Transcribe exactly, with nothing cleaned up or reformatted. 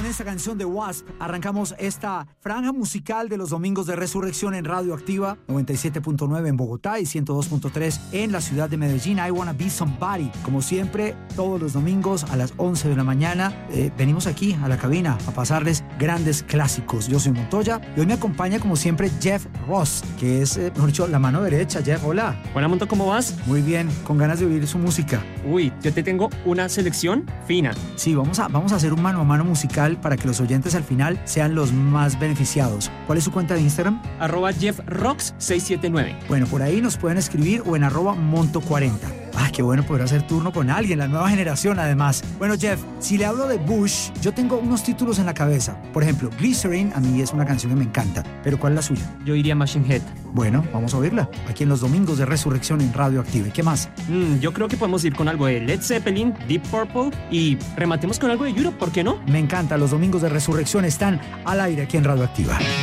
con esta canción de Wasp arrancamos esta franja musical de los domingos de Resurrección en Radio Activa, noventa y siete punto nueve en Bogotá y ciento dos punto tres en la ciudad de Medellín. I Wanna Be Somebody. Como siempre, todos los domingos a las once de la mañana eh, venimos aquí a la cabina a pasarles grandes clásicos. Yo soy Montoya y hoy me acompaña como siempre Jeff Ross, que es, eh, mejor dicho, la mano derecha. Jeff, hola. Hola, Monto, ¿cómo vas? Muy bien, con ganas de oír su música. Uy, yo te tengo una selección fina. Sí, vamos a, vamos a hacer un mano a mano musical para que los oyentes al final sean los más beneficiados. ¿Cuál es su cuenta de Instagram? Arroba jeffrocks seiscientos setenta y nueve. Bueno, por ahí nos pueden escribir o en arroba monto cuarenta. Ah, qué bueno poder hacer turno con alguien, la nueva generación además. Bueno, Jeff, si le hablo de Bush, yo tengo unos títulos en la cabeza. Por ejemplo, Glycerine a mí es una canción que me encanta. ¿Pero cuál es la suya? Yo iría Machine Head. Bueno, vamos a oírla. Aquí en los domingos de Resurrección en Radio Activa. ¿Y qué más? Mm, yo creo que podemos ir con algo de Led Zeppelin, Deep Purple y rematemos con algo de Europe, ¿por qué no? Me encanta, los domingos de Resurrección están al aire aquí en Radio Activa.